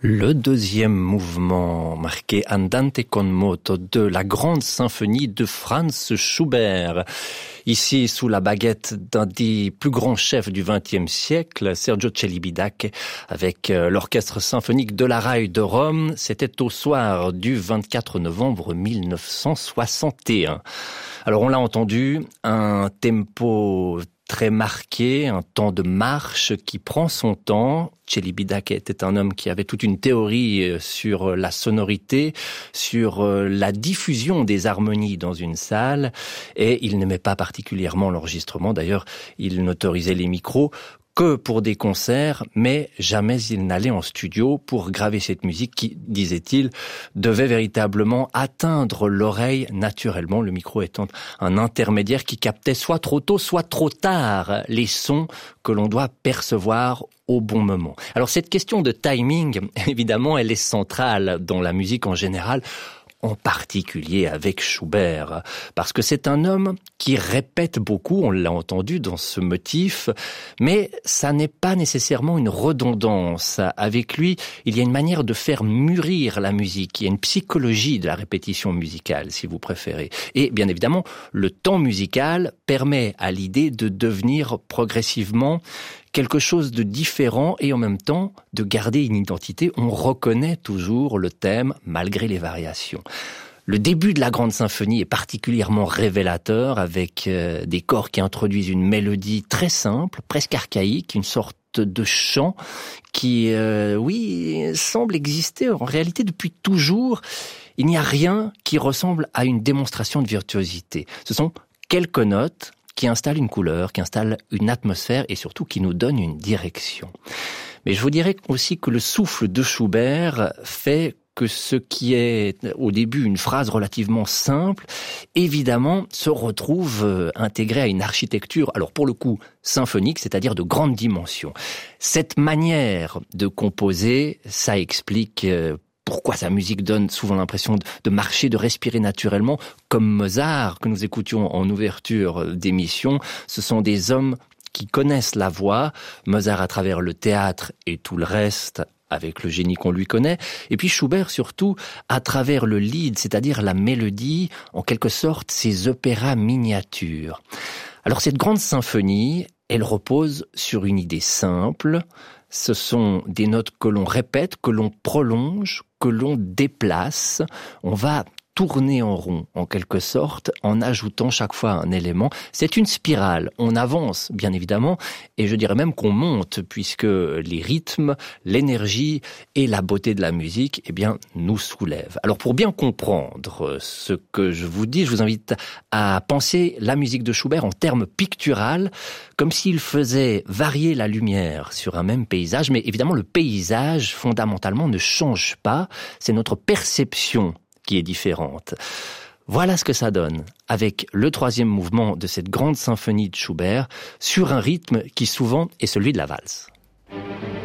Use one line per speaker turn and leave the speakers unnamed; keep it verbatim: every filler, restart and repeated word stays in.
Le deuxième mouvement marqué Andante con moto de la grande symphonie de Franz Schubert. Ici, sous la baguette d'un des plus grands chefs du vingtième siècle, Sergio Celibidache, avec l'orchestre symphonique de la Rai de Rome. C'était au soir du vingt-quatre novembre mille neuf cent soixante et un. Alors on l'a entendu, un tempo très marqué, un temps de marche qui prend son temps. Celibidache était un homme qui avait toute une théorie sur la sonorité, sur la diffusion des harmonies dans une salle, et il n'aimait pas particulièrement l'enregistrement. D'ailleurs, il n'autorisait les micros que pour des concerts, mais jamais il n'allait en studio pour graver cette musique qui, disait-il, devait véritablement atteindre l'oreille naturellement, le micro étant un intermédiaire qui captait soit trop tôt, soit trop tard les sons que l'on doit percevoir au bon moment. Alors cette question de timing, évidemment, elle est centrale dans la musique en général, en particulier avec Schubert, parce que c'est un homme qui répète beaucoup, on l'a entendu dans ce motif, mais ça n'est pas nécessairement une redondance. Avec lui, il y a une manière de faire mûrir la musique, il y a une psychologie de la répétition musicale, si vous préférez. Et bien évidemment, le temps musical permet à l'idée de devenir progressivement quelque chose de différent et en même temps de garder une identité. On reconnaît toujours le thème malgré les variations. Le début de la grande symphonie est particulièrement révélateur avec euh, des corps qui introduisent une mélodie très simple, presque archaïque, une sorte de chant qui, euh, oui, semble exister en réalité depuis toujours. Il n'y a rien qui ressemble à une démonstration de virtuosité. Ce sont quelques notes qui installe une couleur, qui installe une atmosphère et surtout qui nous donne une direction. Mais je vous dirais aussi que le souffle de Schubert fait que ce qui est au début une phrase relativement simple, évidemment, se retrouve intégré à une architecture, alors pour le coup, symphonique, c'est-à-dire de grande dimension. Cette manière de composer, ça explique pourquoi sa musique donne souvent l'impression de marcher, de respirer naturellement, comme Mozart, que nous écoutions en ouverture d'émission. Ce sont des hommes qui connaissent la voix, Mozart à travers le théâtre et tout le reste, avec le génie qu'on lui connaît, et puis Schubert surtout à travers le lied, c'est-à-dire la mélodie, en quelque sorte ses opéras miniatures. Alors cette grande symphonie, elle repose sur une idée simple. Ce sont des notes que l'on répète, que l'on prolonge, que l'on déplace. On va tourner en rond, en quelque sorte, en ajoutant chaque fois un élément. C'est une spirale. On avance, bien évidemment, et je dirais même qu'on monte, puisque les rythmes, l'énergie et la beauté de la musique, eh bien, nous soulèvent. Alors, pour bien comprendre ce que je vous dis, je vous invite à penser la musique de Schubert en termes picturales, comme s'il faisait varier la lumière sur un même paysage, mais évidemment, le paysage, fondamentalement, ne change pas. C'est notre perception qui est différente. Voilà ce que ça donne avec le troisième mouvement de cette grande symphonie de Schubert sur un rythme qui souvent est celui de la valse.